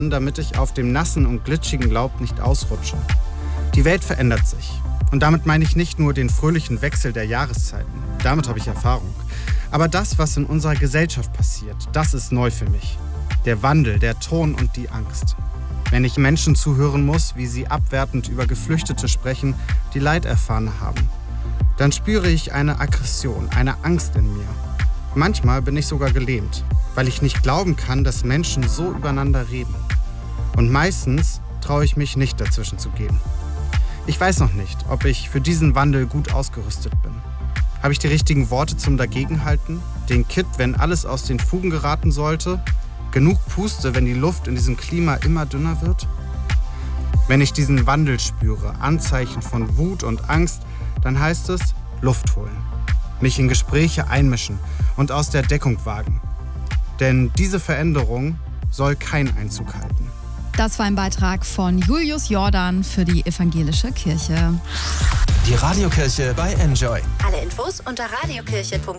damit ich auf dem nassen und glitschigen Laub nicht ausrutsche. Die Welt verändert sich. Und damit meine ich nicht nur den fröhlichen Wechsel der Jahreszeiten. Damit habe ich Erfahrung. Aber das, was in unserer Gesellschaft passiert, das ist neu für mich. Der Wandel, der Ton und die Angst. Wenn ich Menschen zuhören muss, wie sie abwertend über Geflüchtete sprechen, die Leid erfahren haben, dann spüre ich eine Aggression, eine Angst in mir. Manchmal bin ich sogar gelähmt, weil ich nicht glauben kann, dass Menschen so übereinander reden. Und meistens traue ich mich nicht, dazwischen zu gehen. Ich weiß noch nicht, ob ich für diesen Wandel gut ausgerüstet bin. Habe ich die richtigen Worte zum Dagegenhalten? Den Kit, wenn alles aus den Fugen geraten sollte? Genug Puste, wenn die Luft in diesem Klima immer dünner wird? Wenn ich diesen Wandel spüre, Anzeichen von Wut und Angst, dann heißt es Luft holen, mich in Gespräche einmischen und aus der Deckung wagen. Denn diese Veränderung soll keinen Einzug halten. Das war ein Beitrag von Julius Jordan für die Evangelische Kirche. Die Radiokirche bei Enjoy. Alle Infos unter radiokirche.de.